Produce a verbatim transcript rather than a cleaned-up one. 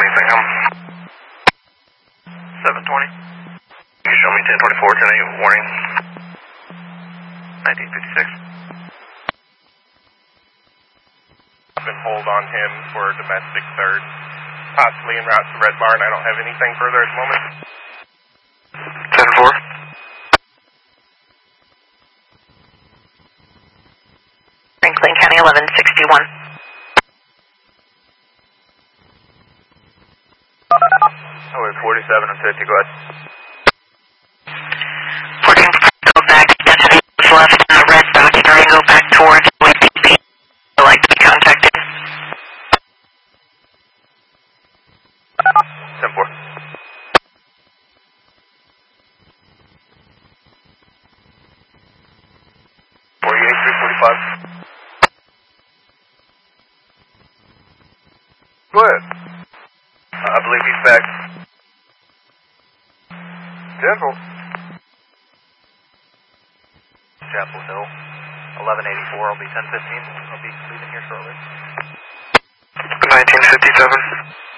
anything. Um, seven twenty. You show me ten twenty-four, ten eight, warning. nineteen fifty-six. Been hold on him for domestic third, possibly en route to Red Barn. I don't have anything further at the moment. ten four. Franklin County eleven sixty-one. Oh, it's forty-seven and fifty, go ahead. fourteen, go back, density is left in the red dot, starting to go back towards O P P. I'd like to be contacted. ten four. forty-eight, three forty-five. Go ahead. Uh, I believe he's back. Denver. Chapel Hill, eleven eighty-four. I'll be ten fifteen. I'll be leaving here shortly. nineteen fifty-seven.